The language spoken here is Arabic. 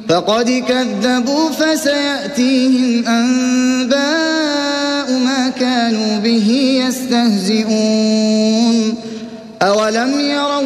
فقد كذبوا فسيأتيهم أنباء ما كانوا به يستهزئون. أولم يروا